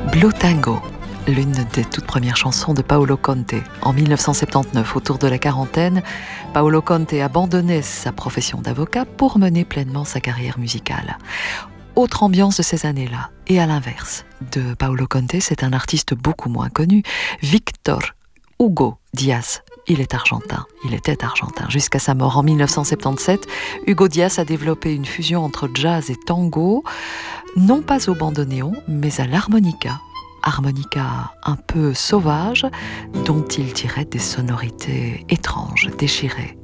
Blue Tango, l'une des toutes premières chansons de Paolo Conte. En 1979, autour de la quarantaine, Paolo Conte abandonnait sa profession d'avocat pour mener pleinement sa carrière musicale. Autre ambiance de ces années-là, et à l'inverse de Paolo Conte, c'est un artiste beaucoup moins connu, Victor Hugo Díaz. Il était argentin. Jusqu'à sa mort en 1977, Hugo Díaz a développé une fusion entre jazz et tango, non pas au bandoneon, mais à l'harmonica. Harmonica un peu sauvage, dont il tirait des sonorités étranges, déchirées.